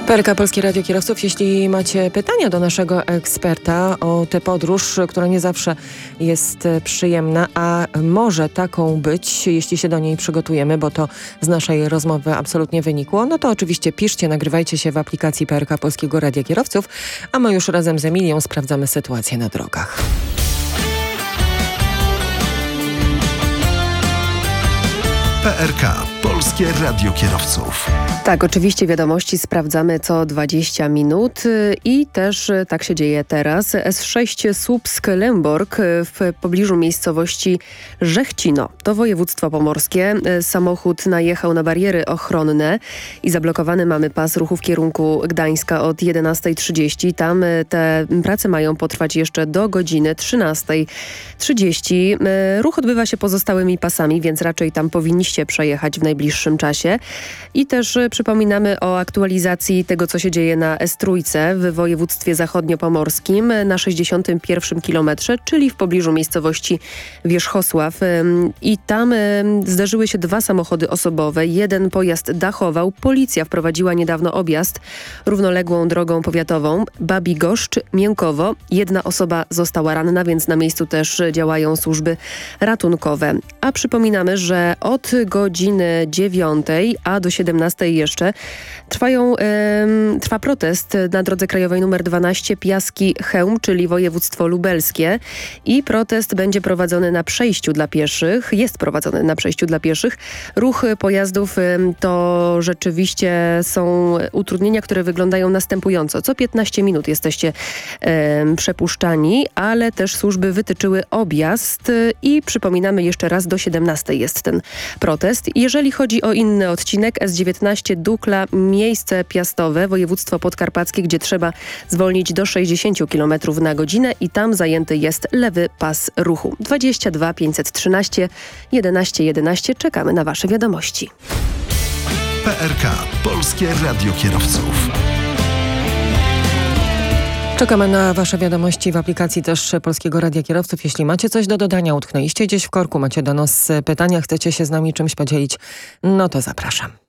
PRK Polskie Radio Kierowców. Jeśli macie pytania do naszego eksperta o tę podróż, która nie zawsze jest przyjemna, a może taką być, jeśli się do niej przygotujemy, bo to z naszej rozmowy absolutnie wynikło, no to oczywiście piszcie, nagrywajcie się w aplikacji PRK Polskiego Radia Kierowców, a my już razem z Emilią sprawdzamy sytuację na drogach. PRK Polskie Radio Kierowców. Tak, oczywiście wiadomości sprawdzamy co 20 minut i też tak się dzieje teraz. S6 Słupsk-Lęborg w pobliżu miejscowości Żechcino. To województwo pomorskie. Samochód najechał na bariery ochronne i zablokowany mamy pas ruchu w kierunku Gdańska od 11:30. Tam te prace mają potrwać jeszcze do godziny 13:30. Ruch odbywa się pozostałymi pasami, więc raczej tam powinniście przejechać w najbliższym czasie. I też przypominamy o aktualizacji tego, co się dzieje na S3 w województwie zachodniopomorskim na 61 kilometrze, czyli w pobliżu miejscowości Wierzchosław. I tam zdarzyły się dwa samochody osobowe. Jeden pojazd dachował. Policja wprowadziła niedawno objazd równoległą drogą powiatową Babigoszcz-Miękowo. Jedna osoba została ranna, więc na miejscu też działają służby ratunkowe. A przypominamy, że od godziny 9 a do 17 jeszcze trwa protest na drodze krajowej nr 12 Piaski-Chełm, czyli województwo lubelskie, i protest będzie prowadzony na przejściu dla pieszych. Jest prowadzony na przejściu dla pieszych. Ruch pojazdów to rzeczywiście są utrudnienia, które wyglądają następująco. Co 15 minut jesteście przepuszczani, ale też służby wytyczyły objazd i przypominamy jeszcze raz, do 17 jest ten protest. Jeżeli chodzi o inny odcinek, S19 Dukla, miejsce Piastowe, województwo podkarpackie, gdzie trzeba zwolnić do 60 km na godzinę i tam zajęty jest lewy pas ruchu. 22 513 11 11. Czekamy na Wasze wiadomości. PRK Polskie Radio Kierowców. Czekamy na Wasze wiadomości w aplikacji też Polskiego Radia Kierowców. Jeśli macie coś do dodania, utknęliście gdzieś w korku, macie do nas pytania, chcecie się z nami czymś podzielić, no to zapraszam.